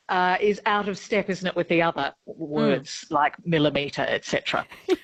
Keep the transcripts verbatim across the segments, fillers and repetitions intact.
uh, is out of step, isn't it, with the other words mm. like millimetre, et cetera.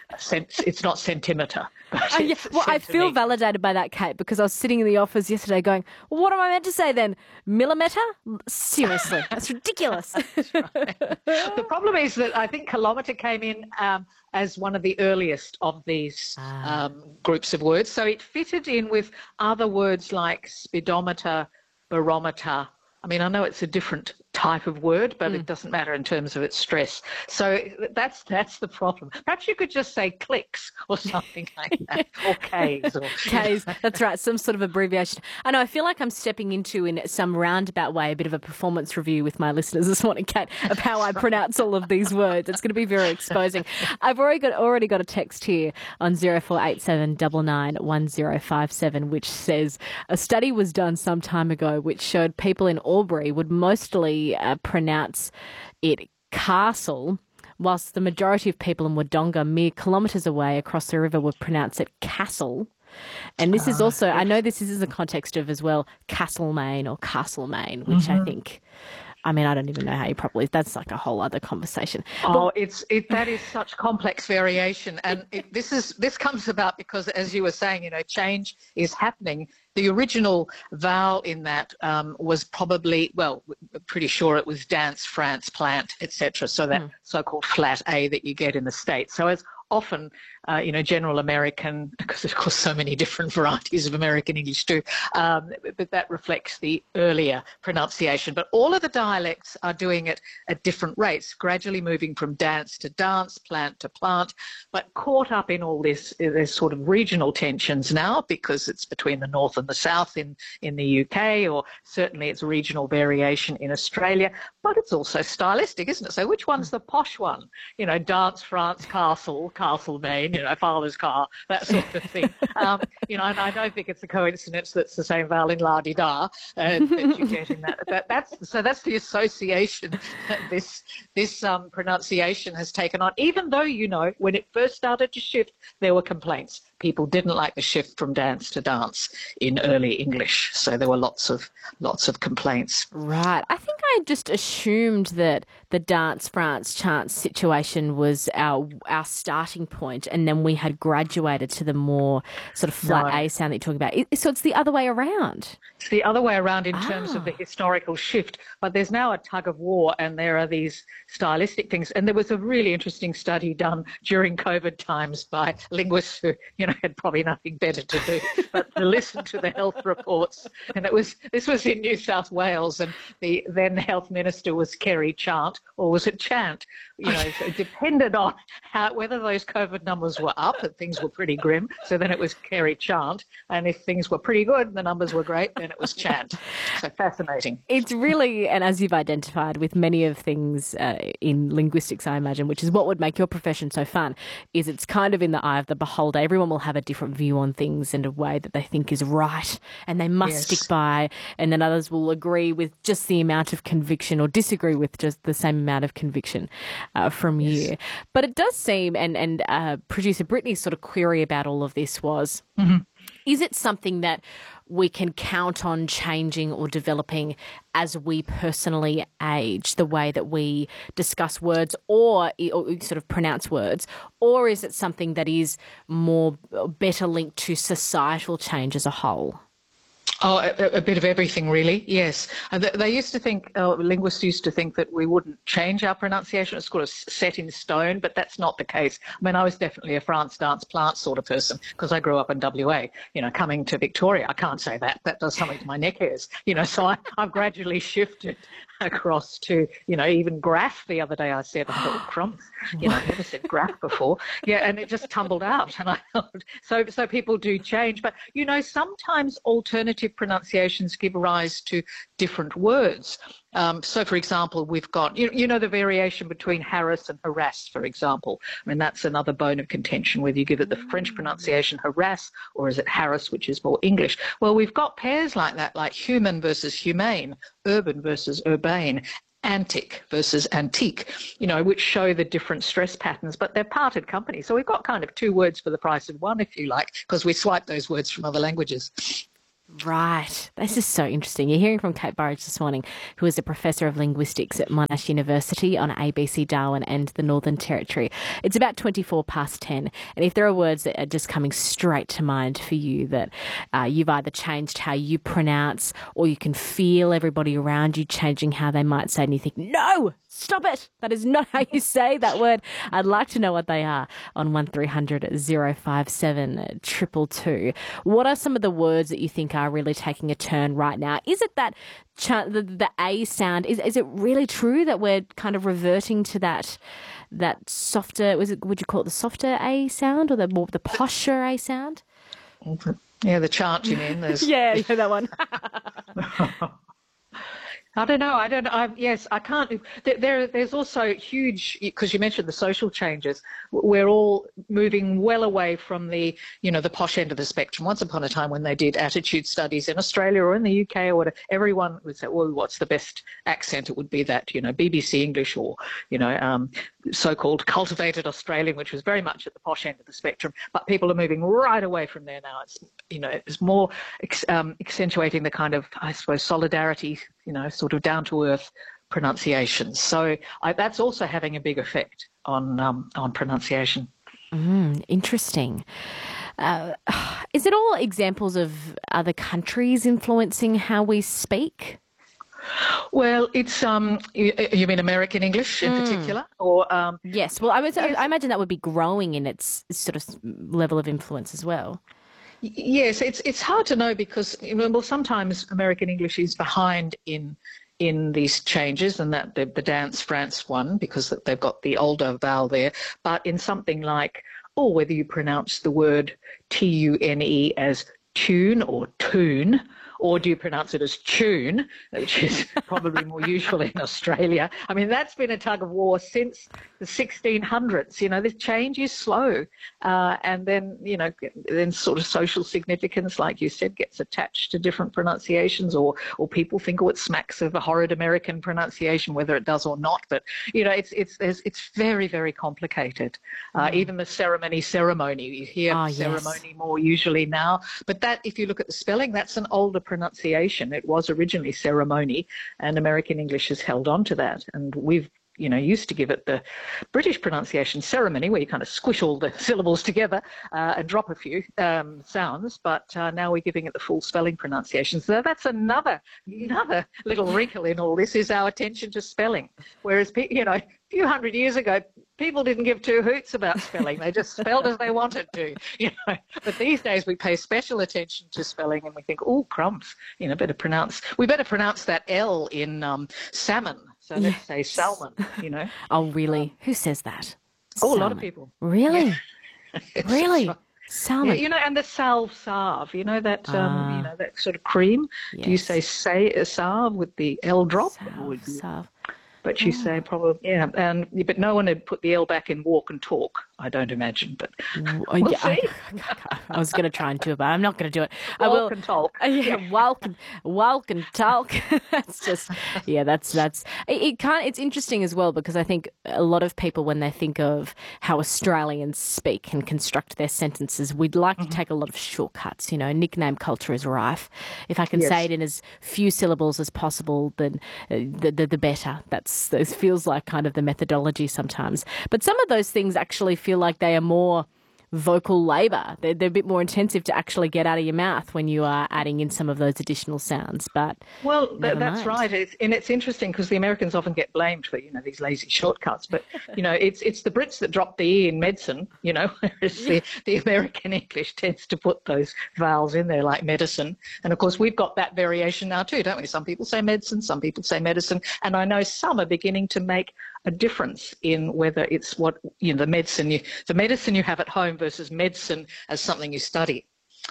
It's not centimetre. Oh, yeah. Well, I feel validated by that, Kate, because I was sitting in the office yesterday going, well, what am I meant to say then? Millimetre? Seriously, that's ridiculous. That's right. The problem is that I think kilometre came in um, as one of the earliest of these ah. um, groups of words. So it fitted in with other words like speedometer, barometer. I mean, I know it's a different type of word, but mm. it doesn't matter in terms of its stress. So that's that's the problem. Perhaps you could just say clicks or something like that, or Ks. Or, Ks, that's right, some sort of abbreviation. I know, I feel like I'm stepping into, in some roundabout way, a bit of a performance review with my listeners this morning, Kate, of how I pronounce all of these words. It's going to be very exposing. I've already got already got a text here on zero four eight seven nine nine one zero five seven, which says a study was done some time ago which showed people in Albury would mostly Uh, pronounce it castle, whilst the majority of people in Wodonga, mere kilometres away across the river, would pronounce it castle. And this is also, I know this is in the context of as well Castlemaine or Castlemaine, which mm-hmm. I think, I mean, I don't even know how you properly, that's like a whole other conversation. Oh, but, it's it that is such complex variation. And it, this is this comes about because, as you were saying, you know, change is happening. The original vowel in that um, was probably, well, we're pretty sure it was dance, France, plant, et cetera. So that mm. so-called flat A that you get in the States. So it's often, uh, you know, general American, because of course so many different varieties of American English too, um, but that reflects the earlier pronunciation. But all of the dialects are doing it at different rates, gradually moving from dance to dance, plant to plant, but caught up in all this, there's sort of regional tensions now because it's between the north and the south in, in the U K, or certainly it's regional variation in Australia, but it's also stylistic, isn't it? So which one's the posh one? You know, dance, France, castle, Castlemaine, you know, father's car, that sort of thing. um, you know, and I don't think it's a coincidence that's the same vowel in la-di-da uh, that you get in that. that that's, so that's the association that this, this um, pronunciation has taken on, even though, you know, when it first started to shift, there were complaints. People didn't like the shift from dance to dance in early English, so there were lots of lots of complaints. Right. I think I just assumed that the dance France chance situation was our our starting point, and then we had graduated to the more sort of flat no. A sound that you're talking about. So it's the other way around. It's the other way around in ah. terms of the historical shift, but there's now a tug of war, and there are these stylistic things. And there was a really interesting study done during COVID times by linguists who, you know, had probably nothing better to do but to listen to the health reports. And it was this was in New South Wales, and the then health minister was Kerry Chant, or was it Chant? You know, so it depended on how whether those COVID numbers were up, and things were pretty grim. So then it was Kerry Chant, and if things were pretty good, the numbers were great, then it was Chant. So fascinating. It's really, and as you've identified with many of things uh, in linguistics, I imagine, which is what would make your profession so fun, is it's kind of in the eye of the beholder. Everyone will have a different view on things and a way that they think is right, and they must yes. stick by, and then others will agree with just the amount of conviction or disagree with just the same amount of conviction uh, from yes. you. But it does seem, and, and uh, producer Brittany's sort of query about all of this was, mm-hmm. is it something that we can count on changing or developing as we personally age, the way that we discuss words or, or sort of pronounce words, or is it something that is more better linked to societal change as a whole? Oh, a, a bit of everything, really, yes. And they, they used to think, uh, linguists used to think that we wouldn't change our pronunciation. It's sort of set in stone, but that's not the case. I mean, I was definitely a France dance plant sort of person because I grew up in W A. You know, coming to Victoria, I can't say that. That does something to my neck hairs. You know, so I, I've gradually shifted across to, you know, even graph the other day I said, I thought, crumbs, you know, I've never said graph before. Yeah, and it just tumbled out. And I thought, so, so people do change. But, you know, sometimes alternative pronunciations give rise to different words. Um, so, for example, we've got, you, you know, the variation between harass and harass, for example. I mean, that's another bone of contention, whether you give it the French pronunciation harass or is it harass, which is more English. Well, we've got pairs like that, like human versus humane, urban versus urbane, antic versus antique, you know, which show the different stress patterns, but they're parted company. So we've got kind of two words for the price of one, if you like, because we swipe those words from other languages. Right. This is so interesting. You're hearing from Kate Burridge this morning, who is a professor of linguistics at Monash University on A B C Darwin and the Northern Territory. It's about twenty-four past ten. And if there are words that are just coming straight to mind for you that uh, you've either changed how you pronounce or you can feel everybody around you changing how they might say, and you think, no, stop it. That is not how you say that word. I'd like to know what they are on one three hundred oh five seven two two two. What are some of the words that you think are really taking a turn right now? Is it that ch- the, the A sound? Is is it really true that we're kind of reverting to that that softer? Was it? Would you call it the softer A sound or the more the posher A sound? Yeah, the chant. You mean? There's... yeah, yeah, that one. I don't know. I don't know. I, yes, I can't. There, there, there's also huge, because you mentioned the social changes. We're all moving well away from the, you know, the posh end of the spectrum. Once upon a time, when they did attitude studies in Australia or in the U K or whatever, everyone would say, "Well, what's the best accent?" It would be that, you know, B B C English or, you know, um, so-called cultivated Australian, which was very much at the posh end of the spectrum. But people are moving right away from there now. It's, you know, it's more um, accentuating the kind of, I suppose, solidarity, you know, sort of down-to-earth pronunciations. So I, that's also having a big effect on um, on pronunciation. Mm, interesting. Uh, is it all examples of other countries influencing how we speak? Well, it's um. You, you mean American English in mm. particular, or um? Yes. Well, I was. Yes. I imagine that would be growing in its sort of level of influence as well. Yes, it's it's hard to know because, you know, well, sometimes American English is behind in in these changes, and that the, the Dance France one, because they've got the older vowel there. But in something like, or whether you pronounce the word T U N E as tune or tune, or do you pronounce it as tune, which is probably more usual in Australia? I mean, that's been a tug of war since the sixteen hundreds. You know, this change is slow. Uh, and then, you know, then sort of social significance, like you said, gets attached to different pronunciations, or or people think, oh, it smacks of a horrid American pronunciation, whether it does or not. But, you know, it's it's it's, it's very, very complicated. Uh, mm. Even the ceremony, ceremony, you hear oh, ceremony yes. more usually now. But that, if you look at the spelling, that's an older pronunciation. It was originally ceremony, and American English has held on to that. And we've, you know, used to give it the British pronunciation ceremony, where you kind of squish all the syllables together uh, and drop a few um, sounds. But uh, now we're giving it the full spelling pronunciation. So that's another another little wrinkle in all this, is our attention to spelling. Whereas, you know, a few hundred years ago, people didn't give two hoots about spelling. They just spelled as they wanted to, you know. But these days we pay special attention to spelling, and we think, oh, crumbs, you know, better pronounce, we better pronounce that L in um, salmon. So let's say salmon, you know. Oh, really? Um, Who says that? Oh, salmon. a lot of people. Really? Yeah. Really? Salmon. Yeah, you know, and the salve sarve, you know, that um, Ah. you know, that sort of cream. Yes. Do you say say a salve with the L drop? Or Salve, do you- salve. But you say probably, yeah, and but no one had put the L back in walk and talk, I don't imagine. But Oh, we'll yeah, see. I, I was going to try and do it, but I'm not going to do it. I Walk will. and talk. Uh, yeah, walk and walk and talk. That's just, yeah, that's that's. It, it can't. It's interesting as well, because I think a lot of people, when they think of how Australians speak and construct their sentences, we'd like Mm-hmm. to take a lot of shortcuts. You know, nickname culture is rife. If I can Yes. say it in as few syllables as possible, then uh, the, the the better. That's it feels like kind of the methodology sometimes. But some of those things actually feel like they are more vocal labour. They're, they're a bit more intensive to actually get out of your mouth when you are adding in some of those additional sounds. But Well, th- never that's mind. right. It's, and it's interesting because the Americans often get blamed for, you know, these lazy shortcuts. But, you know, it's it's the Brits that drop the E in medicine, you know, whereas the, the American English tends to put those vowels in there like medicine. And, of course, we've got that variation now too, don't we? Some people say medicine, some people say medicine. And I know some are beginning to make a difference in whether it's what, you know, the medicine you, the medicine you have at home versus medicine as something you study.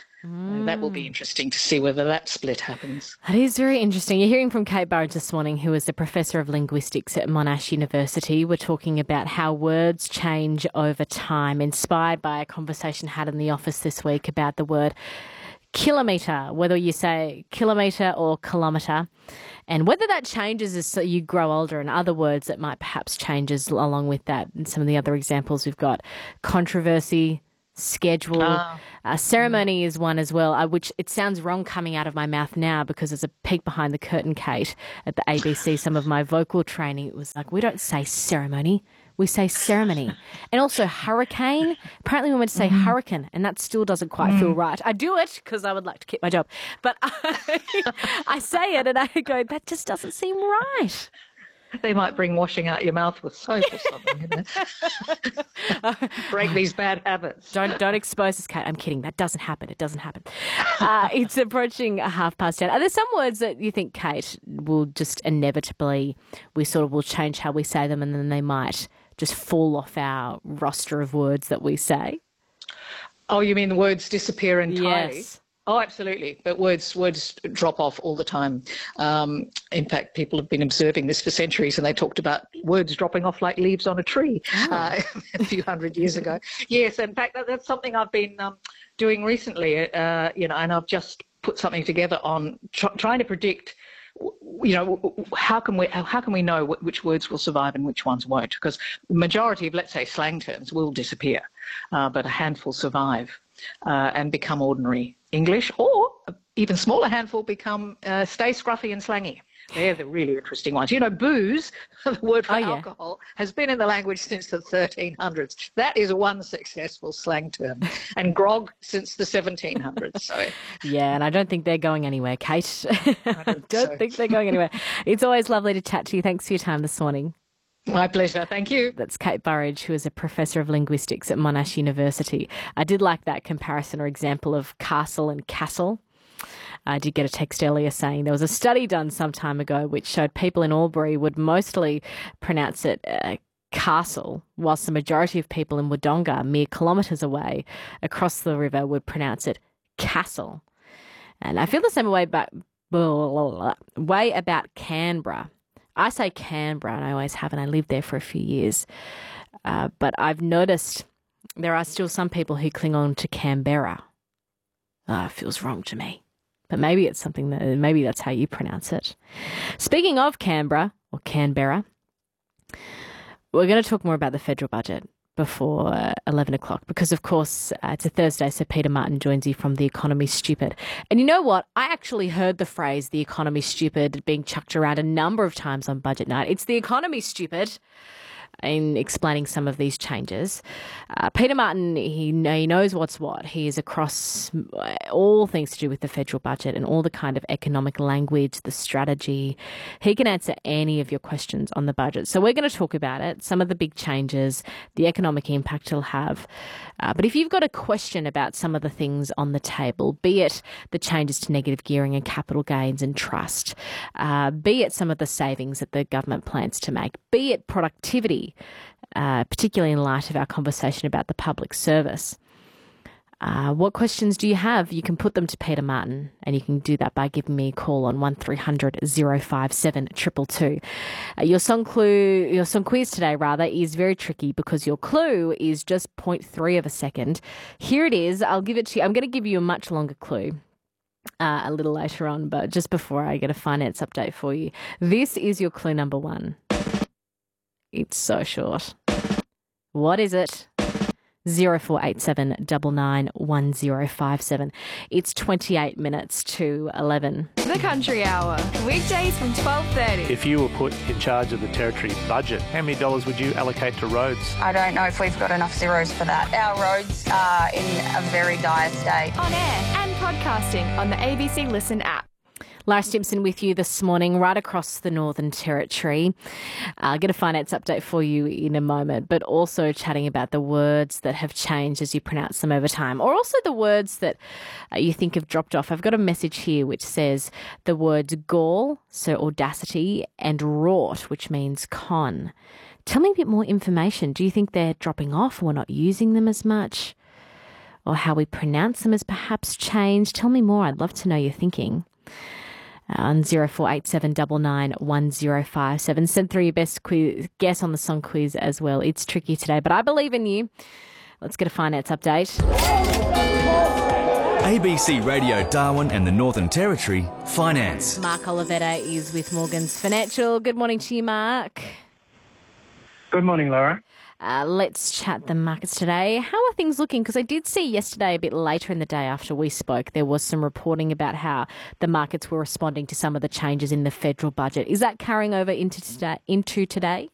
Uh, that will be interesting to see whether that split happens. That is very interesting. You're hearing from Kate Burridge this morning, who is a professor of linguistics at Monash University. We're talking about how words change over time, inspired by a conversation had in the office this week about the word kilometre, whether you say kilometre or kilometre, and whether that changes as you grow older, and other words that might perhaps change as along with that. And some of the other examples we've got: controversy, schedule. Ah. Uh, ceremony is one as well, uh, which it sounds wrong coming out of my mouth now because there's a peek behind the curtain, Kate, at the A B C. Some of my vocal training, it was like, we don't say ceremony, we say ceremony. And also hurricane. Apparently we're meant to say mm. hurricane, and that still doesn't quite mm. feel right. I do it because I would like to keep my job. But I, I say it and I go, that just doesn't seem right. They might bring washing out your mouth with soap or something, you know. Break these bad habits. Don't don't expose us, Kate. I'm kidding. That doesn't happen. It doesn't happen. Uh, it's approaching a half past ten. Are there some words that you think, Kate, will just inevitably, we sort of will change how we say them and then they might just fall off our roster of words that we say? Oh, you mean the words disappear entirely? Yes. Oh, absolutely. But words words drop off all the time. Um, in fact, people have been observing this for centuries, and they talked about words dropping off like leaves on a tree oh. uh, a few hundred years ago. Yes, in fact, that, that's something I've been um, doing recently, uh, you know, and I've just put something together on tr- trying to predict, you know, how can we how can we know which words will survive and which ones won't? Because the majority of, let's say, slang terms will disappear, uh, but a handful survive uh, and become ordinary English, or even smaller handful become uh, stay scruffy and slangy. They're the really interesting ones. You know, booze, the word for oh, yeah. alcohol, has been in the language since the thirteen hundreds. That is one successful slang term. And grog since the seventeen hundreds. So. Yeah, and I don't think they're going anywhere, Kate. I don't, don't so. think they're going anywhere. It's always lovely to chat to you. Thanks for your time this morning. My pleasure. Thank you. That's Kate Burridge, who is a professor of linguistics at Monash University. I did like that comparison or example of castle and castle. I did get a text earlier saying there was a study done some time ago which showed people in Albury would mostly pronounce it uh, castle, whilst the majority of people in Wodonga, mere kilometres away across the river, would pronounce it castle. And I feel the same way about, way about Canberra. I say Canberra, and I always have, and I lived there for a few years. Uh, but I've noticed there are still some people who cling on to Canberra. Oh, it feels wrong to me. But maybe it's something that, maybe that's how you pronounce it. Speaking of Canberra, or Canberra, we're going to talk more about the federal budget before uh, eleven o'clock because, of course, uh, it's a Thursday, so Peter Martin joins you from The Economy's Stupid. And you know what? I actually heard the phrase The Economy's Stupid being chucked around a number of times on budget night. It's The Economy's Stupid in explaining some of these changes. Uh, Peter Martin, he, he knows what's what. He is across all things to do with the federal budget and all the kind of economic language, the strategy. He can answer any of your questions on the budget. So we're going to talk about it, some of the big changes, the economic impact it'll have. Uh, but if you've got a question about some of the things on the table, be it the changes to negative gearing and capital gains and trust, uh, be it some of the savings that the government plans to make, be it productivity, uh, particularly in light of our conversation about the public service. Uh, what questions do you have? You can put them to Peter Martin, and you can do that by giving me a call on one three hundred oh five seven two two two. Uh, your song clue, your song quiz today, rather, is very tricky because your clue is just zero point three of a second. Here it is. I'll give it to you. I'm going to give you a much longer clue uh, a little later on, but just before I get a finance update for you. This is your clue number one. It's so short. What is it? zero four eight seven nine nine one zero five seven. It's twenty-eight minutes to eleven. The Country Hour, weekdays from twelve thirty. If you were put in charge of the territory budget, how many dollars would you allocate to roads? I don't know if we've got enough zeros for that. Our roads are in a very dire state. On air and podcasting on the A B C Listen app. Lara Stimson with you this morning, right across the Northern Territory. I'll get a finance update for you in a moment, but also chatting about the words that have changed as you pronounce them over time, or also the words that uh, you think have dropped off. I've got a message here which says the words gall, so audacity, and rort, which means con. Tell me a bit more information. Do you think they're dropping off or we're not using them as much? Or how we pronounce them has perhaps changed? Tell me more. I'd love to know your thinking. On zero four eight seven nine nine one zero five seven. Send through your best quiz, guess on the song quiz as well. It's tricky today, but I believe in you. Let's get a finance update. A B C Radio Darwin and the Northern Territory, Finance. Mark Olivetta is with Morgans Financial. Good morning to you, Mark. Good morning, Laura. Uh, let's chat the markets today. How are things looking? Because I did see yesterday, a bit later in the day after we spoke, there was some reporting about how the markets were responding to some of the changes in the federal budget. Is that carrying over into today? Into today?